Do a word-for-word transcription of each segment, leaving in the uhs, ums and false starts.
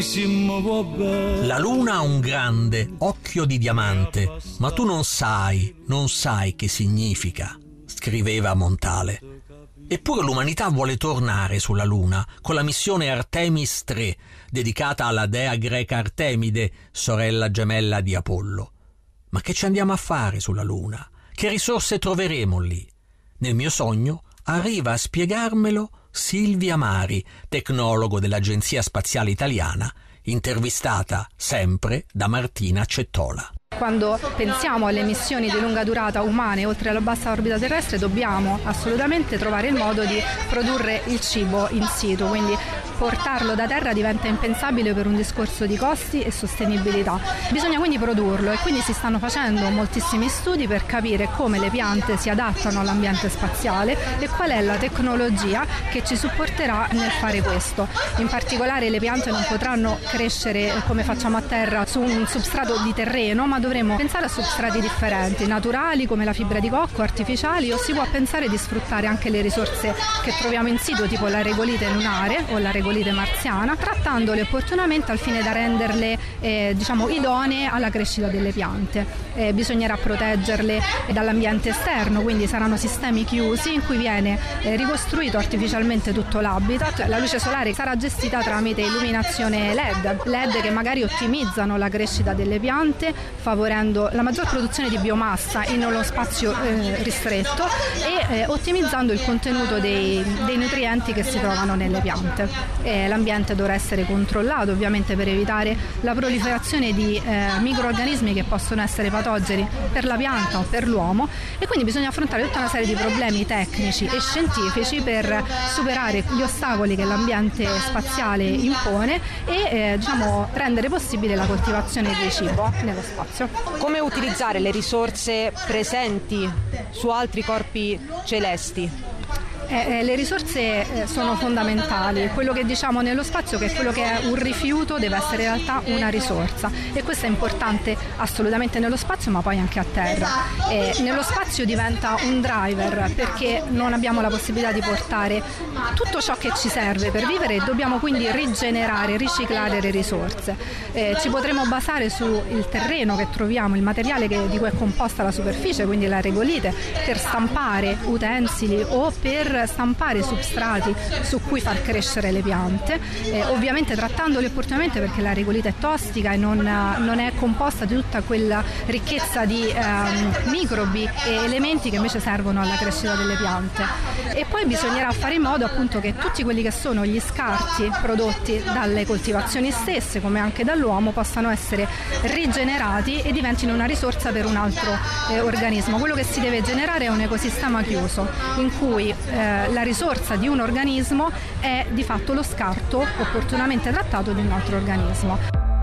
La luna ha un grande occhio di diamante, ma tu non sai, non sai che significa, scriveva Montale. Eppure l'umanità vuole tornare sulla luna con la missione Artemis tre, dedicata alla dea greca Artemide, sorella gemella di Apollo. Ma che ci andiamo a fare sulla luna? Che risorse troveremo lì? Nel mio sogno arriva a spiegarmelo Silvia Mari, tecnologo dell'Agenzia Spaziale Italiana, intervistata sempre da Martina Cettola. Quando pensiamo alle missioni di lunga durata umane oltre alla bassa orbita terrestre dobbiamo assolutamente trovare il modo di produrre il cibo in situ, quindi portarlo da terra diventa impensabile per un discorso di costi e sostenibilità. Bisogna quindi produrlo e quindi si stanno facendo moltissimi studi per capire come le piante si adattano all'ambiente spaziale e qual è la tecnologia che ci supporterà nel fare questo. In particolare le piante non potranno crescere come facciamo a terra su un substrato di terreno, ma dovremo pensare a substrati differenti, naturali come la fibra di cocco, artificiali, o si può pensare di sfruttare anche le risorse che troviamo in situ, tipo la regolite lunare o la regolite marziana, trattandole opportunamente al fine da renderle eh, diciamo idonee alla crescita delle piante. Eh, bisognerà proteggerle dall'ambiente esterno, quindi saranno sistemi chiusi in cui viene eh, ricostruito artificialmente tutto l'habitat. La luce solare sarà gestita tramite illuminazione L E D, L E D che magari ottimizzano la crescita delle piante, favorendo la maggior produzione di biomassa in uno spazio eh, ristretto e eh, ottimizzando il contenuto dei, dei nutrienti che si trovano nelle piante. Eh, l'ambiente dovrà essere controllato ovviamente per evitare la proliferazione di eh, microrganismi che possono essere patogeni per la pianta o per l'uomo, e quindi bisogna affrontare tutta una serie di problemi tecnici e scientifici per superare gli ostacoli che l'ambiente spaziale impone e eh, diciamo rendere possibile la coltivazione di cibo nello spazio. Come utilizzare le risorse presenti su altri corpi celesti? Eh, eh, le risorse eh, sono fondamentali. Quello che diciamo nello spazio è che quello che è un rifiuto deve essere in realtà una risorsa, e questo è importante assolutamente nello spazio, ma poi anche a terra. Eh, nello spazio diventa un driver perché non abbiamo la possibilità di portare tutto ciò che ci serve per vivere e dobbiamo quindi rigenerare, riciclare le risorse. Eh, ci potremo basare sul terreno che troviamo, il materiale che, di cui è composta la superficie, quindi la regolite, per stampare utensili o per stampare substrati su cui far crescere le piante, eh, ovviamente trattandoli opportunamente perché la regolite è tostica e non, non è composta di tutta quella ricchezza di eh, microbi e elementi che invece servono alla crescita delle piante. E poi bisognerà fare in modo appunto che tutti quelli che sono gli scarti prodotti dalle coltivazioni stesse come anche dall'uomo possano essere rigenerati e diventino una risorsa per un altro eh, organismo. Quello che si deve generare è un ecosistema chiuso in cui eh, la risorsa di un organismo è di fatto lo scarto opportunamente trattato di un altro organismo.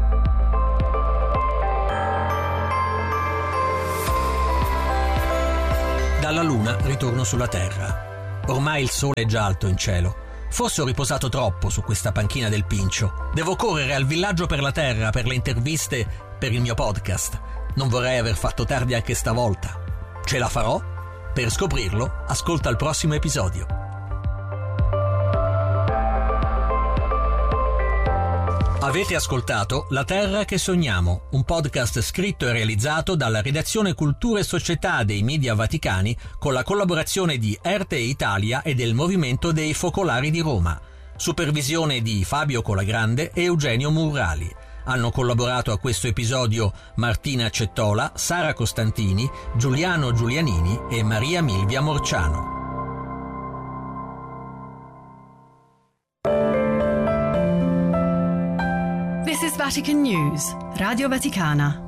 Dalla Luna ritorno sulla Terra. Ormai il sole è già alto in cielo. Forse ho riposato troppo su questa panchina del Pincio. Devo correre al villaggio per la Terra per le interviste per il mio podcast. Non vorrei aver fatto tardi anche stavolta. Ce la farò? Per scoprirlo, ascolta il prossimo episodio. Avete ascoltato La Terra che sogniamo, un podcast scritto e realizzato dalla redazione Cultura e Società dei Media Vaticani con la collaborazione di R T E Italia e del Movimento dei Focolari di Roma. Supervisione di Fabio Colagrande e Eugenio Murrali. Hanno collaborato a questo episodio Martina Cettola, Sara Costantini, Giuliano Giulianini e Maria Milvia Morciano. This is Vatican News, Radio Vaticana.